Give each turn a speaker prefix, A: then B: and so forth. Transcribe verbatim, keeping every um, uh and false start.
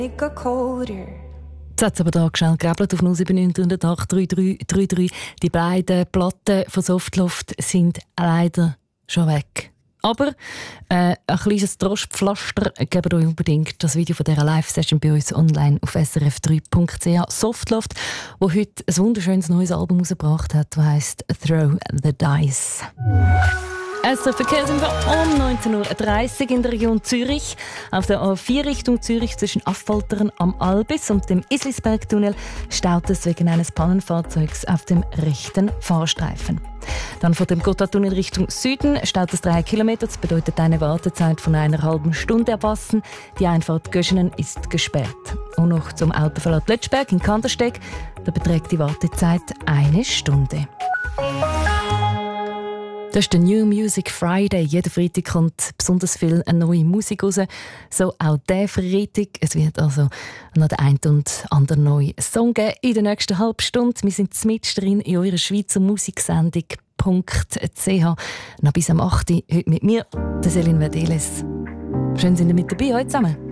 A: It got colder.
B: Jetzt hat es aber da schnell gerebelt auf null sieben neun null acht drei drei drei drei. Die beiden Platten von Softloft sind leider schon weg. Aber äh, ein kleines Trostpflaster geben euch unbedingt das Video von dieser Live-Session bei uns online auf s r f drei punkt c h. Softloft, wo heute ein wunderschönes neues Album herausgebracht hat, das heisst «Throw the Dice». S R F Verkehr sind wir um neunzehn Uhr dreißig in der Region Zürich. Auf der A vier Richtung Zürich zwischen Affoltern am Albis und dem Islisbergtunnel staut es wegen eines Pannenfahrzeugs auf dem rechten Fahrstreifen. Dann von dem Gotthardtunnel Richtung Süden staut es drei Kilometer. Das bedeutet eine Wartezeit von einer halben Stunde erpassen. Die Einfahrt Göschenen ist gesperrt. Und noch zum Autoverlust Lötschberg in Kandersteg. Da beträgt die Wartezeit eine Stunde. Das ist der New Music Friday. Jeden Freitag kommt besonders viel neue Musik raus. So auch dieser Freitag. Es wird also noch der ein und andere neue Song geben in der nächsten halben Stunde. Wir sind mit drin in eurer Schweizer Musiksendung .ch. Noch bis am acht Uhr heute mit mir, der Céline Verdeles. Schön, sind ihr mit dabei heute zusammen.